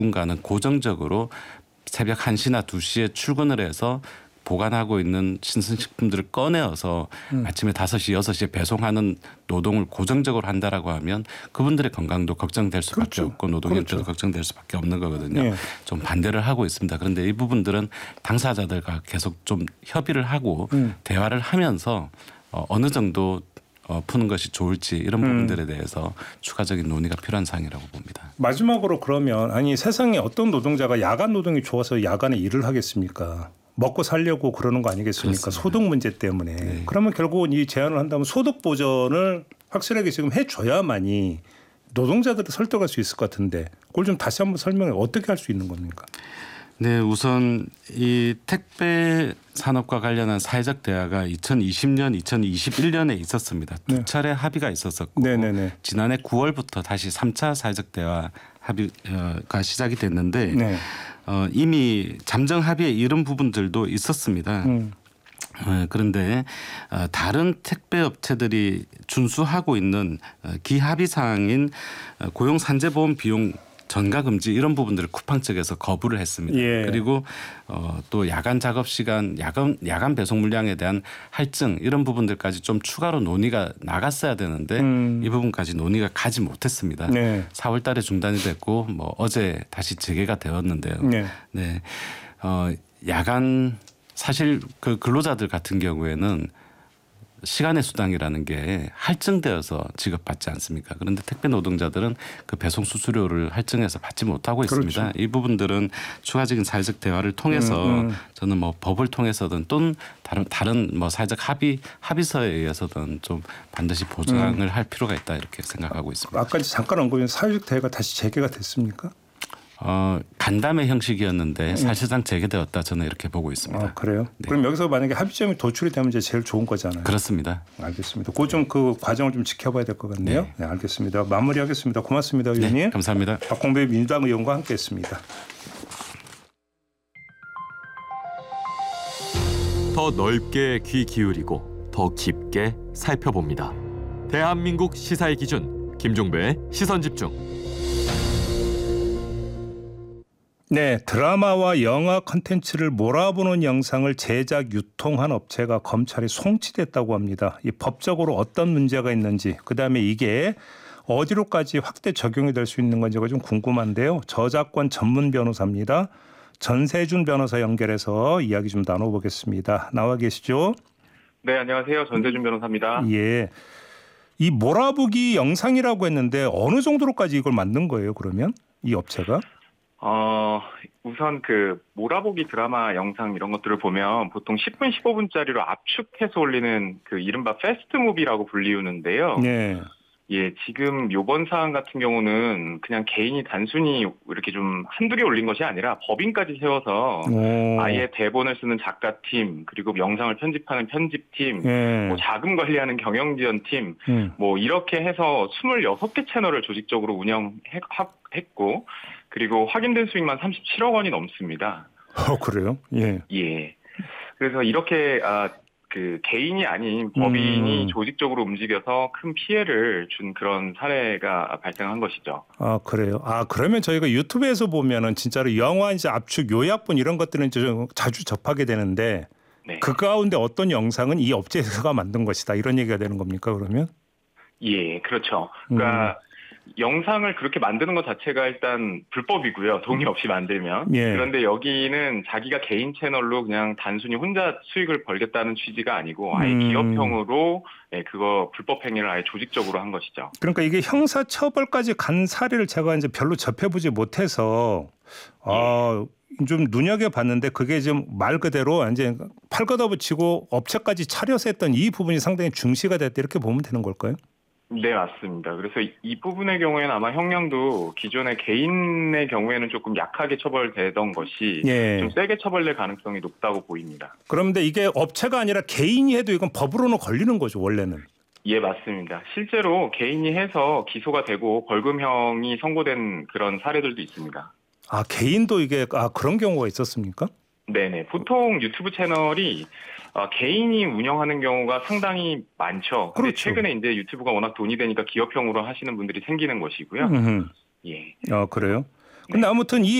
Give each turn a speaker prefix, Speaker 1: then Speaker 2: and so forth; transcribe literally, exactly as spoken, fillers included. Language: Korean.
Speaker 1: 누군가는 고정적으로 새벽 한 시나 두 시에 출근을 해서 보관하고 있는 신선식품들을 꺼내어서 음. 아침에 다섯 시, 여섯 시에 배송하는 노동을 고정적으로 한다라고 하면 그분들의 건강도 걱정될 수밖에 그렇죠. 없고 노동 형태도 그렇죠. 걱정될 수밖에 없는 거거든요. 네. 좀 반대를 하고 있습니다. 그런데 이 부분들은 당사자들과 계속 좀 협의를 하고 음. 대화를 하면서 어, 어느 정도 어, 푸는 것이 좋을지 이런 부분들에 대해서 음. 추가적인 논의가 필요한 사항이라고 봅니다.
Speaker 2: 마지막으로 그러면 아니 세상에 어떤 노동자가 야간 노동이 좋아서 야간에 일을 하겠습니까? 먹고 살려고 그러는 거 아니겠습니까? 그렇습니다. 소득 문제 때문에. 네. 그러면 결국은 이 제안을 한다면 소득 보전을 확실하게 지금 해줘야만이 노동자들을 설득할 수 있을 것 같은데 그걸 좀 다시 한번 설명해 어떻게 할 수 있는 겁니까?
Speaker 1: 네, 우선 이 택배 산업과 관련한 사회적 대화가 이천이십 년, 이천이십일 년에 있었습니다. 두 네. 차례 합의가 있었었고 네네네. 지난해 구월부터 다시 삼 차 사회적 대화 합의가 시작이 됐는데 네. 어, 이미 잠정 합의에 이른 부분들도 있었습니다. 음. 어, 그런데 어, 다른 택배 업체들이 준수하고 있는 어, 기합의 사항인 어, 고용 산재보험 비용 전가 금지 이런 부분들을 쿠팡 측에서 거부를 했습니다. 예. 그리고 어, 또 야간 작업 시간, 야간 야간 배송 물량에 대한 할증 이런 부분들까지 좀 추가로 논의가 나갔어야 되는데 음. 이 부분까지 논의가 가지 못했습니다. 네. 사월 달에 중단이 됐고 뭐 어제 다시 재개가 되었는데요. 네. 네. 어, 야간 사실 그 근로자들 같은 경우에는 시간의 수당이라는 게 할증되어서 지급받지 않습니까? 그런데 택배 노동자들은 그 배송 수수료를 할증해서 받지 못하고 있습니다. 그렇죠. 이 부분들은 추가적인 사회적 대화를 통해서 음, 음. 저는 뭐 법을 통해서든 또는 다른 다른 뭐 사회적 합의 합의서에 의해서든 좀 반드시 보장을 음. 할 필요가 있다 이렇게 생각하고 있습니다.
Speaker 2: 아까 잠깐 언급한 사회적 대화가 다시 재개가 됐습니까?
Speaker 1: 어, 간담회 형식이었는데 사실상 재개되었다 저는 이렇게 보고 있습니다.
Speaker 2: 아, 그래요? 네. 그럼 여기서 만약에 합의점이 도출이 되면 이제 제일 좋은 거잖아요.
Speaker 1: 그렇습니다.
Speaker 2: 알겠습니다. 그 좀 그 과정을 좀 지켜봐야 될 것 같네요. 네. 네, 알겠습니다. 마무리하겠습니다. 고맙습니다, 의원님.
Speaker 1: 네, 감사합니다.
Speaker 2: 박홍배 민주당 의원과 함께했습니다.
Speaker 3: 더 넓게 귀 기울이고 더 깊게 살펴봅니다. 대한민국 시사의 기준 김종배의 시선집중.
Speaker 2: 네, 드라마와 영화 콘텐츠를 몰아보는 영상을 제작, 유통한 업체가 검찰에 송치됐다고 합니다. 이 법적으로 어떤 문제가 있는지, 그다음에 이게 어디로까지 확대 적용이 될 수 있는 건지가 좀 궁금한데요. 저작권 전문 변호사입니다. 전세준 변호사 연결해서 이야기 좀 나눠보겠습니다. 나와 계시죠?
Speaker 4: 네, 안녕하세요. 전세준 변호사입니다.
Speaker 2: 예, 이 몰아보기 영상이라고 했는데 어느 정도로까지 이걸 만든 거예요, 그러면? 이 업체가?
Speaker 4: 어, 우선 그 몰아보기 드라마 영상 이런 것들을 보면 보통 십 분, 십오 분짜리로 압축해서 올리는 그 이른바 패스트무비라고 불리우는데요. 네. 예, 지금 요번 사안 같은 경우는 그냥 개인이 단순히 이렇게 좀 한두 개 올린 것이 아니라 법인까지 세워서 오. 아예 대본을 쓰는 작가팀, 그리고 영상을 편집하는 편집팀, 네. 뭐 자금 관리하는 경영지원팀, 음. 뭐 이렇게 해서 스물여섯 개 채널을 조직적으로 운영했고, 그리고 확인된 수익만 삼십칠억 원이 넘습니다.
Speaker 2: 어, 그래요? 예.
Speaker 4: 예. 그래서 이렇게, 아, 그, 개인이 아닌 법인이 음. 조직적으로 움직여서 큰 피해를 준 그런 사례가 발생한 것이죠.
Speaker 2: 아, 그래요? 아, 그러면 저희가 유튜브에서 보면은 진짜로 영화 이제 압축 요약본 이런 것들은 이제 자주 접하게 되는데 네. 그 가운데 어떤 영상은 이 업체에서가 만든 것이다. 이런 얘기가 되는 겁니까, 그러면?
Speaker 4: 예, 그렇죠. 그러니까, 음. 영상을 그렇게 만드는 것 자체가 일단 불법이고요. 동의 없이 만들면. 예. 그런데 여기는 자기가 개인 채널로 그냥 단순히 혼자 수익을 벌겠다는 취지가 아니고 아예 음. 기업형으로 예, 그거 불법 행위를 아예 조직적으로 한 것이죠.
Speaker 2: 그러니까 이게 형사 처벌까지 간 사례를 제가 이제 별로 접해보지 못해서 예. 아, 좀 눈여겨봤는데 그게 좀 말 그대로 이제 팔 걷어붙이고 업체까지 차려서 했던 이 부분이 상당히 중시가 됐다 이렇게 보면 되는 걸까요?
Speaker 4: 네, 맞습니다. 그래서 이 부분의 경우에는 아마 형량도 기존의 개인의 경우에는 조금 약하게 처벌되던 것이 예. 좀 세게 처벌될 가능성이 높다고 보입니다.
Speaker 2: 그런데 이게 업체가 아니라 개인이 해도 이건 법으로는 걸리는 거죠, 원래는?
Speaker 4: 예, 맞습니다. 실제로 개인이 해서 기소가 되고 벌금형이 선고된 그런 사례들도 있습니다.
Speaker 2: 아, 개인도 이게 아, 그런 경우가 있었습니까?
Speaker 4: 네네. 보통 유튜브 채널이 어, 개인이 운영하는 경우가 상당히 많죠. 그런데 그렇죠. 최근에 이제 유튜브가 워낙 돈이 되니까 기업형으로 하시는 분들이 생기는 것이고요. 음흠.
Speaker 2: 예. 아, 그래요? 근데 아무튼 이